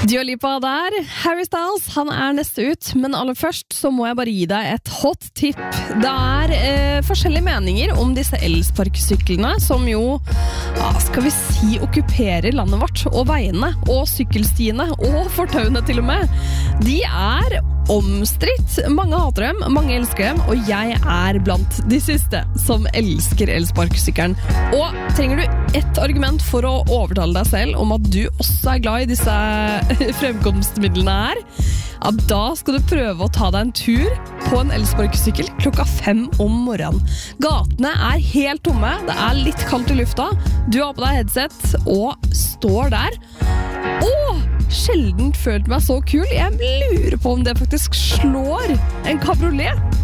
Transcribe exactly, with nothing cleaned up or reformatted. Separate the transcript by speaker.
Speaker 1: Dua Lipa der, Harry Styles, han er neste ut, men aller først så må jeg bare gi deg et hot tip. Det er eh, forskjellige meninger om disse elsparkesyklene, som jo, ja, skal vi si, okkuperer landet vårt, og veiene, og sykkelstiene, og fortauene til og med. De er omstridt. Mange hater dem, mange elsker dem, og jeg er blant de siste som elsker elsparkesykkelen. Og trenger du ett argument for å overtale deg selv om at du også er glad i disse fremkomstmidlene her, ja, da skal du prøve å ta deg en tur på en elsparkesykkel klokka fem om morgenen. Gatene er helt tomme, det er litt kaldt i lufta, du har på deg headset og står der. Åh, sjelden følt meg så kul. Jeg lurer på om det faktisk slår en kabriolet.